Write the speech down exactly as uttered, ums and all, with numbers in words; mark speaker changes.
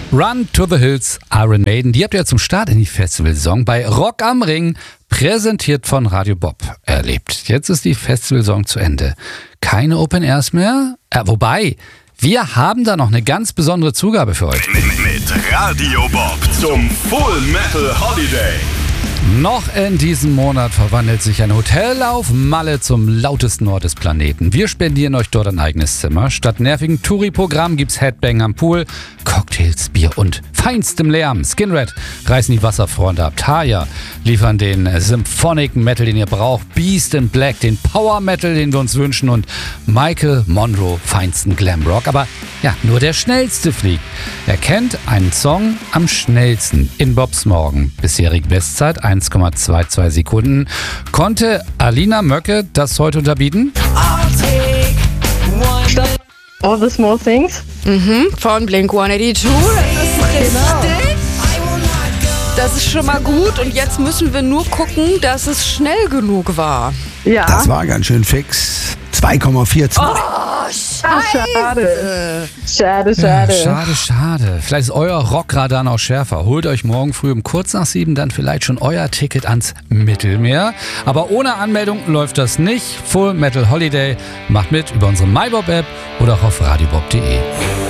Speaker 1: Run to the Hills, Iron Maiden. Die habt ihr zum Start in die Festivalsaison bei Rock am Ring, präsentiert von Radio Bob, erlebt. Jetzt ist die Festivalsaison zu Ende. Keine Open Airs mehr? Äh, wobei, wir haben da noch eine ganz besondere Zugabe für euch.
Speaker 2: Mit Radio Bob zum Full Metal Holiday.
Speaker 1: Noch in diesem Monat verwandelt sich ein Hotel auf Malle zum lautesten Ort des Planeten. Wir spendieren euch dort ein eigenes Zimmer. Statt nervigen Touri-Programm gibt's Headbang am Pool, Cocktails, Bier und feinstem Lärm. Skinred reißen die Wasserfreunde ab. Taya liefern den Symphonic Metal, den ihr braucht. Beast in Black, den Power Metal, den wir uns wünschen. Und Michael Monroe, feinsten Glamrock. Aber ja, nur der Schnellste fliegt. Er kennt einen Song am schnellsten in Bobs Morgen. Bisherige Bestzeit eins Komma zweiundzwanzig Sekunden. Konnte Alina Möcke das heute unterbieten?
Speaker 3: Stopp. All the Small Things.
Speaker 4: Mhm, von Blink hundertzweiundachtzig. Das ist richtig. Das ist schon mal gut. Und jetzt müssen wir nur gucken, dass es schnell genug war.
Speaker 3: Ja.
Speaker 5: Das war ganz schön fix. zwei Komma vierzehn.
Speaker 4: Oh,
Speaker 3: Ach, schade. Schade, schade.
Speaker 1: Ja, schade, schade. Vielleicht ist euer Rockradar noch schärfer. Holt euch morgen früh um kurz nach sieben dann vielleicht schon euer Ticket ans Mittelmeer. Aber ohne Anmeldung läuft das nicht. Full Metal Holiday. Macht mit über unsere MyBob-App oder auch auf radiobob punkt de.